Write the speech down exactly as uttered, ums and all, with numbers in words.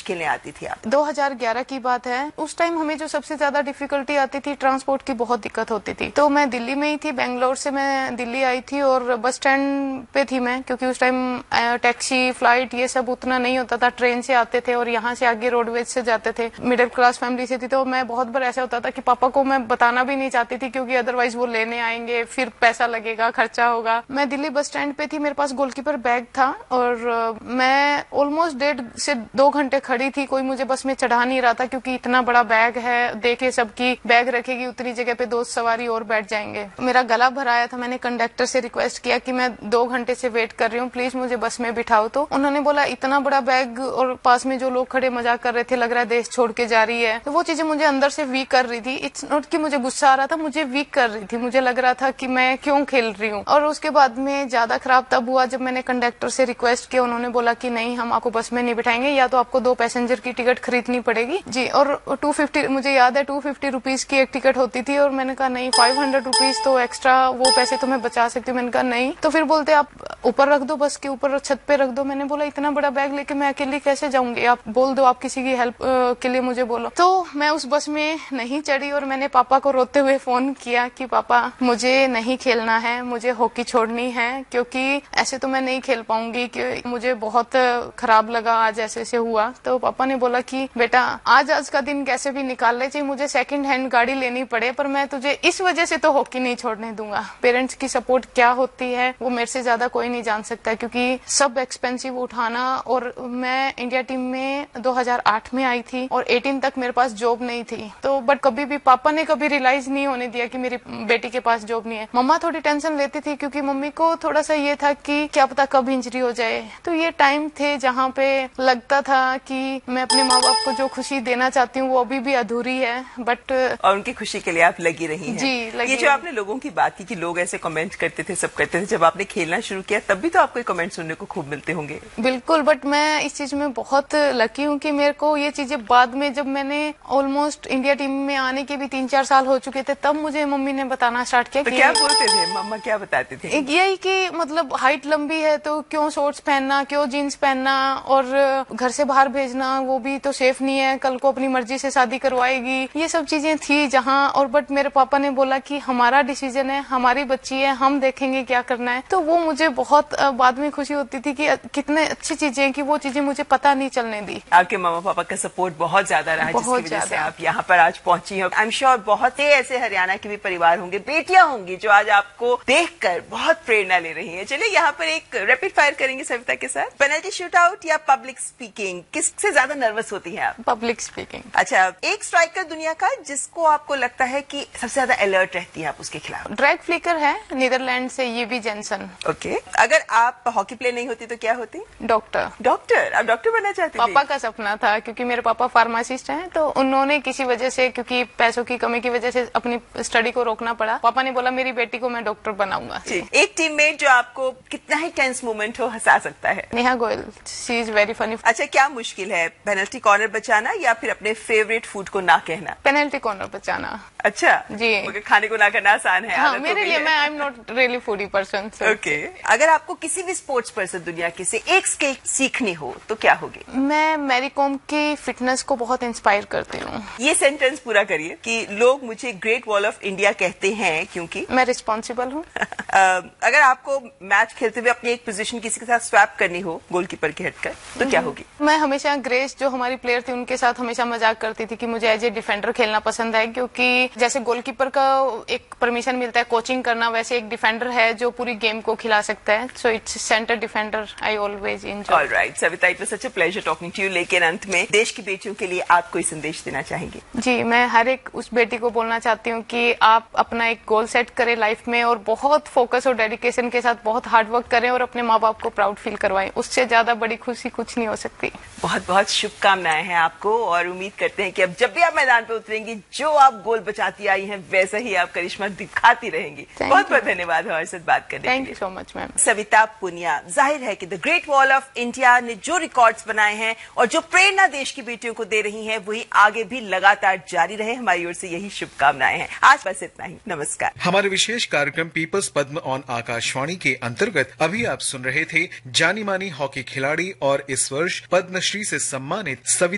खेलने आती थी आप? दो हज़ार ग्यारह की बात है। उस टाइम हमें जो सबसे ज्यादा डिफिकल्टी आती थी, ट्रांसपोर्ट की बहुत दिक्कत होती थी। तो मैं दिल्ली में ही थी, बेंगलोर से मैं दिल्ली आई थी और बस स्टैंड पे थी मैं, क्योंकि उस टाइम टैक्सी, फ्लाइट ये सब उतना नहीं होता था। ट्रेन से आते थे और यहाँ से आगे रोडवेज से जाते थे। मिडिल क्लास फैमिली से थी, तो मैं बहुत बार ऐसा होता था कि पापा को मैं बताना भी नहीं चाहती थी, क्योंकि अदरवाइज वो लेने आएंगे, फिर पैसा लगेगा, खर्चा होगा। मैं दिल्ली बस स्टैंड पे थी, मेरे पास गोलकीपर बैग था और मैं ऑलमोस्ट डेढ़ से दो घंटे खड़ी थी। कोई मुझे बस में चढ़ा नहीं रहा था, क्योंकि इतना बड़ा बैग है, देखे सबकी बैग रखेगी उतनी जगह पे दो सवारी और बैठ जाएंगे। मेरा गला भराया था। मैंने कंडक्टर से रिक्वेस्ट किया कि मैं दो घंटे से वेट कर रही हूँ, प्लीज मुझे बस में बिठाओ। तो उन्होंने बोला इतना बड़ा बैग और पास में जो लोग खड़े मजाक कर रहे थे, लग रहा है देश छोड़ के जा रही है। तो वो चीजें मुझे अंदर से वीक कर रही थी। इट्स नॉट कि मुझे गुस्सा आ रहा था, मुझे वीक कर रही थी। मुझे लग रहा था कि मैं क्यों खेल रही हूँ। और उसके बाद में ज्यादा खराब तब हुआ जब मैंने कंडक्टर से रिक्वेस्ट किया। उन्होंने बोला कि नहीं, हम आपको बस में नहीं बिठाएंगे, या तो आपको दो पैसेंजर की टिकट खरीदनी पड़ेगी जी। और टू फिफ्टी मुझे याद है टू फिफ्टी रुपीज की एक टिकट होती थी। और मैंने कहा नहीं, फाइव हंड्रेड रुपीज तो एक्स्ट्रा, वो पैसे तो मैं बचा सकती हूँ। मैंने कहा नहीं। तो फिर बोलते आप ऊपर रख दो, बस के ऊपर छत पे रख दो। मैंने बोला इतना बड़ा बैग लेके मैं अकेली कैसे जाऊंगी, आप बोल दो, आप किसी की हेल्प के लिए मुझे बोलो। तो मैं उस बस में नहीं चढ़ी और मैंने पापा को रोते हुए फोन किया कि पापा मुझे नहीं खेलना है, मुझे हॉकी छोड़नी है, क्योंकि ऐसे तो मैं नहीं खेल पाऊंगी, कि मुझे बहुत खराब लगा आज ऐसे से हुआ। तो पापा ने बोला कि बेटा आज आज का दिन कैसे भी निकाल ले, चाहे मुझे सेकंड हैंड गाड़ी लेनी पड़े, पर मैं तुझे इस वजह से तो हॉकी नहीं छोड़ने दूंगा। पेरेंट्स की सपोर्ट क्या होती है वो मेरे से ज्यादा कोई नहीं जान सकता, क्योंकि सब एक्सपेंसिव उठाना। और मैं इंडिया टीम में दो हज़ार आठ में आई थी और अठारह तक मेरे पास जॉब नहीं थी। तो बट कभी भी पापा ने कभी रियलाइज नहीं होने दिया कि मेरी बेटी के पास जॉब नहीं है। मम्मा थोड़ी टेंशन लेती थी, क्योंकि मम्मी को थोड़ा सा ये था कि क्या पता कब इंजरी हो जाए। तो ये टाइम थे जहाँ पे लगता था कि मैं अपने माँ बाप को जो खुशी देना चाहती हूँ वो अभी भी अधूरी है। बट और उनकी खुशी के लिए आप लगी रही हैं। जी, लगी। ये जो आपने लोगों की बात की कि लोग ऐसे कमेंट करते थे, सब करते थे, जब आपने खेलना शुरू किया तब भी तो आपको कमेंट सुनने को खूब मिलते होंगे? बिल्कुल, बट मैं इस चीज में बहुत लकी हूँ कि मेरे को ये चीजें बाद में, जब मैंने ऑलमोस्ट इंडिया टीम में आने के भी तीन चार साल हो चुके थे, तब मुझे मम्मी ने बताना स्टार्ट किया। तो क्या बोलते थे मम्मा, क्या बताते थे? यही कि मतलब हाइट लंबी है तो क्यों शॉर्ट्स पहनना, क्यों जीन्स पहनना, और घर से बाहर भेजना वो भी तो सेफ नहीं है, कल को अपनी मर्जी से शादी करवाएगी। ये सब चीजें थी जहाँ। और बट मेरे पापा ने बोला कि हमारा डिसीजन है, हमारी बच्ची है, हम देखेंगे क्या करना है। तो वो मुझे बहुत बाद में खुशी होती थी कि कितने अच्छी चीजें कि वो चीजें मुझे पता नहीं चलने दी। आपके मामा पापा का सपोर्ट बहुत ज्यादा रहा, जिसकी वजह से आप यहाँ पर आज पहुंची हैं। आई एम श्योर बहुत से ऐसे हरियाणा के भी परिवार होंगे, बेटियां होंगी जो आज आपको देखकर बहुत प्रेरणा ले रही हैं। चलिए यहाँ पर एक रैपिड फायर करेंगे सविता के साथ। पेनल्टी शूट आउट या पब्लिक स्पीकिंग, किससे ज्यादा नर्वस होती हैं आप? Public speaking. अच्छा, एक स्ट्राइकर दुनिया का जिसको आपको लगता है कि सबसे ज्यादा अलर्ट रहती है आप उसके खिलाफ? ड्रैग फ्लिकर है नीदरलैंड से, ये भी जेनसन। ओके, अगर आप हॉकी प्लेयर नहीं होती तो क्या होती? डॉक्टर। डॉक्टर? आप डॉक्टर बनना चाहती थी? पापा का सपना था, क्योंकि मेरे पापा फार्मासिस्ट हैं, तो उन्होंने किसी वजह से, क्योंकि पैसों की कमी की वजह से अपनी स्टडी को रोकना पड़ा। पापा ने बोला मेरी बेटी को मैं डॉक्टर बनाऊंगा। एक टीममेट जो आपको कितना ही टेंस मोमेंट हो हंसा सकता है? Neha Goyal, she is very funny. अच्छा, क्या मुश्किल है, पेनल्टी कॉर्नर बचाना या फिर अपने फेवरेट फूड को ना कहना? पेनल्टी कॉर्नर बचाना। अच्छा जी, खाने को ना करना आसान है। हाँ, मेरे लिए, मैं I am not really foodie person. Okay, अगर आपको किसी भी स्पोर्ट्स पर्सन दुनिया की से एक स्किल सीखनी हो तो क्या होगी? मैं मैरी कॉम की फिटनेस को बहुत इंस्पायर करती हूँ। ये सेंटेंस पूरा करिए कि लोग मुझे ग्रेट वॉल ऑफ इंडिया कहते हैं क्योंकि मैं रिस्पॉन्सिबल हूँ। अगर आपको मैच खेलते हुए अपनी एक पोजीशन किसी के साथ स्वैप करनी हो गोलकीपर की हटकर तो क्या होगी? मैं हमेशा ग्रेस जो हमारी प्लेयर थी उनके साथ हमेशा मजाक करती थी कि मुझे एज ए डिफेंडर खेलना पसंद है, क्योंकि जैसे गोलकीपर का एक परमिशन मिलता है कोचिंग करना, वैसे एक डिफेंडर है जो पूरी गेम को खिला सकता है। So its centre defender I always enjoy. Alright Savita, it was such a pleasure talking to you. लेकिन अंत में देश की बेटियों के लिए आप कोई संदेश देना चाहेंगे? जी, मैं हर एक उस बेटी को बोलना चाहती हूँ कि आप अपना एक गोल सेट करें लाइफ में और बहुत फोकस और डेडिकेशन के साथ बहुत हार्ड वर्क करें और अपने माँ बाप को प्राउड फील करवाएं। उससे ज्यादा बड़ी खुशी कुछ नहीं हो सकती। बहुत बहुत शुभकामनाएं हैं आपको और उम्मीद करते हैं कि अब जब भी आप मैदान पे उतरेंगी जो आप गोल बचाती आई हैं वैसा ही आप करिश्मा दिखाती रहेंगी। बहुत बहुत धन्यवाद हमारे साथ बात करने के लिए। Thank you so much ma'am. Savita Punia, जाहिर है कि the great wall of India ने जो रिकॉर्ड्स बनाए हैं और जो प्रेरणा देश की बेटियों को दे रही हैं वही आगे भी लगातार जारी रहे, हमारी ओर से यही शुभकामनाएं हैं। आज बस इतना ही, नमस्कार। हमारे विशेष कार्यक्रम पीपल्स पद्म ऑन आकाशवाणी के अंतर्गत अभी आप सुन रहे थे जानी मानी हॉकी खिलाड़ी और इस वर्ष पद्मश्री से सम्मानित सविता